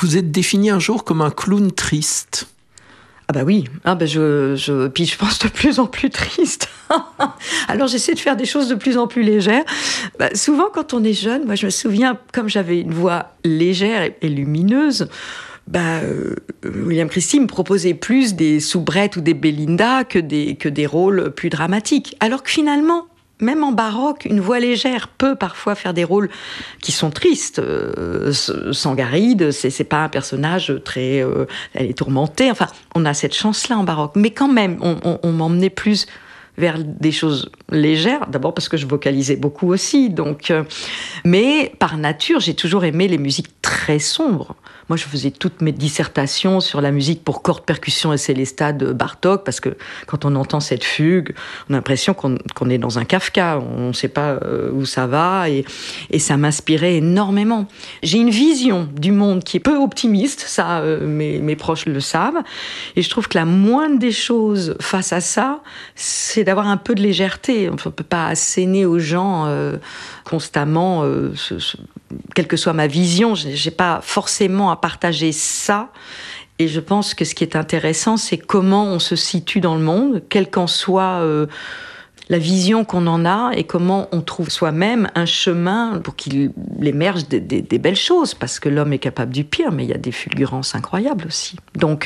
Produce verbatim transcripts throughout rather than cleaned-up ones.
vous êtes défini un jour comme un clown triste. Ah bah oui, ah bah je, je, puis je pense de plus en plus triste. Alors j'essaie de faire des choses de plus en plus légères. Bah, souvent quand on est jeune, moi je me souviens, comme j'avais une voix légère et, et lumineuse, bah, euh, William Christie me proposait plus des soubrettes ou des Belinda que des, que des rôles plus dramatiques. Alors que finalement, même en baroque, une voix légère peut parfois faire des rôles qui sont tristes. Euh, Sangaride, c'est, c'est pas un personnage très... Euh, elle est tourmentée. Enfin, on a cette chance-là en baroque. Mais quand même, on, on, on m'emmenait plus vers des choses légères. D'abord parce que je vocalisais beaucoup aussi. Donc, euh, mais par nature, j'ai toujours aimé les musiques très sombres. Moi, je faisais toutes mes dissertations sur la musique pour cordes, percussions et célestat de Bartók, parce que quand on entend cette fugue, on a l'impression qu'on, qu'on est dans un Kafka, on ne sait pas où ça va, et, et ça m'inspirait énormément. J'ai une vision du monde qui est peu optimiste, ça, euh, mes, mes proches le savent, et je trouve que la moindre des choses face à ça, c'est d'avoir un peu de légèreté. On ne peut pas asséner aux gens euh, constamment, euh, ce, ce, quelle que soit ma vision, je n'ai pas forcément à partager ça. Et je pense que ce qui est intéressant, c'est comment on se situe dans le monde, quelle qu'en soit euh, la vision qu'on en a, et comment on trouve soi-même un chemin pour qu'il émerge des, des, des belles choses, parce que l'homme est capable du pire, mais il y a des fulgurances incroyables aussi. Donc...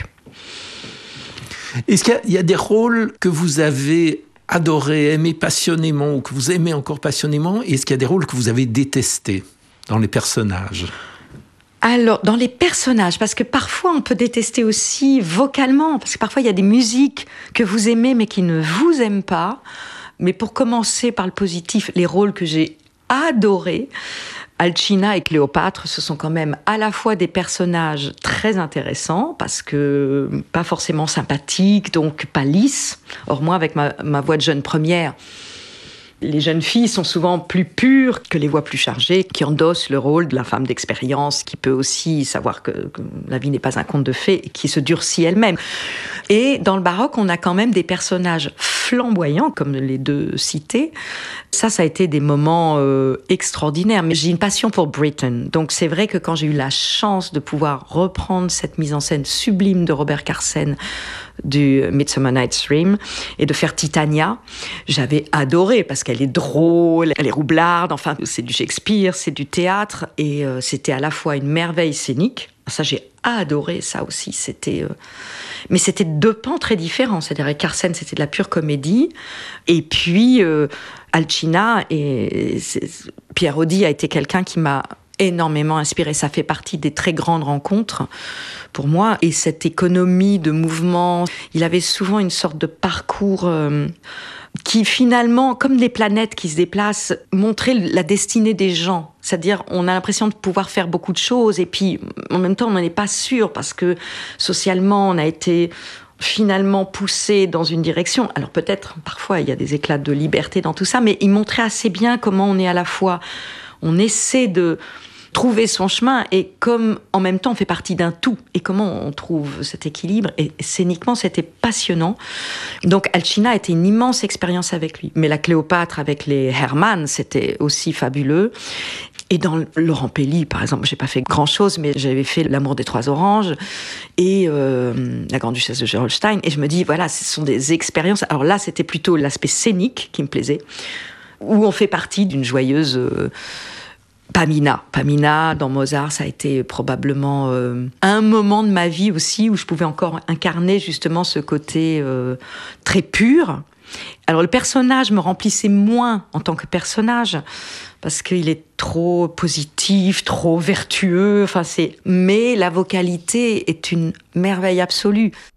Est-ce qu'il y a, il y a des rôles que vous avez adorés, aimés passionnément, ou que vous aimez encore passionnément, et est-ce qu'il y a des rôles que vous avez détestés dans les personnages ? Alors, dans les personnages, parce que parfois on peut détester aussi vocalement, parce que parfois il y a des musiques que vous aimez mais qui ne vous aiment pas. Mais pour commencer par le positif, les rôles que j'ai adorés, Alcina et Cléopâtre, ce sont quand même à la fois des personnages très intéressants, parce que pas forcément sympathiques, donc pas lisses. Or moi, avec ma, ma voix de jeune première, les jeunes filles sont souvent plus pures que les voix plus chargées, qui endossent le rôle de la femme d'expérience, qui peut aussi savoir que, que la vie n'est pas un conte de fées, et qui se durcit elle-même. Et dans le baroque, on a quand même des personnages flamboyants, comme les deux cités. Ça, ça a été des moments euh, extraordinaires. Mais j'ai une passion pour Britten. Donc c'est vrai que quand j'ai eu la chance de pouvoir reprendre cette mise en scène sublime de Robert Carsen, du Midsummer Night's Dream, et de faire Titania, j'avais adoré, parce qu'elle est drôle, elle est roublarde, enfin, c'est du Shakespeare, c'est du théâtre, et euh, c'était à la fois une merveille scénique. Ça, j'ai adoré ça aussi. C'était, euh... mais c'était deux pans très différents. C'est-à-dire, Carsen, c'était de la pure comédie, et puis euh, Alcina, et Pierre Audi a été quelqu'un qui m'a énormément inspiré. Ça fait partie des très grandes rencontres pour moi. Et cette économie de mouvement, il avait souvent une sorte de parcours euh, qui finalement, comme des planètes qui se déplacent, montrait la destinée des gens. C'est-à-dire, on a l'impression de pouvoir faire beaucoup de choses, et puis en même temps, on n'en est pas sûr, parce que socialement, on a été finalement poussé dans une direction. Alors peut-être, parfois, il y a des éclats de liberté dans tout ça, mais il montrait assez bien comment on est à la fois... On essaie de trouver son chemin, et comme en même temps on fait partie d'un tout, et comment on trouve cet équilibre. Et scéniquement, c'était passionnant. Donc Alcina a été une immense expérience avec lui. Mais la Cléopâtre avec les Hermann, c'était aussi fabuleux. Et dans Laurent Pelli, par exemple, j'ai pas fait grand-chose, mais j'avais fait L'amour des trois oranges et euh, La grande-duchesse de Gerolstein. Et je me dis, voilà, ce sont des expériences. Alors là, c'était plutôt l'aspect scénique qui me plaisait, où on fait partie d'une joyeuse euh, Pamina. Pamina, dans Mozart, ça a été probablement euh, un moment de ma vie aussi où je pouvais encore incarner justement ce côté euh, très pur. Alors le personnage me remplissait moins en tant que personnage, parce qu'il est trop positif, trop vertueux, enfin c'est... mais la vocalité est une merveille absolue.